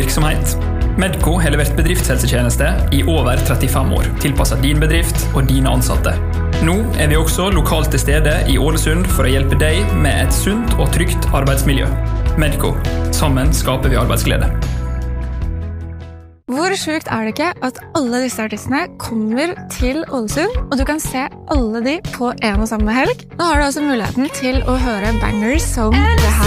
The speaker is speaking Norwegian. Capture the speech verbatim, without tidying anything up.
virksomhet. Medco har levert bedriftshelsetjeneste i over trettifem år, tilpasset din bedrift og dine ansatte. Nå er vi også lokalt til stede i Ålesund for å hjelpe deg med et sunt og trygt arbeidsmiljø. Medco. Sammen skaper vi arbeidsglede. Hvor sjukt er det ikke at alle disse artistene kommer til Ålesund, og du kan se alle de på en og samme helg? Nå har du også muligheten til å høre bangers som det her.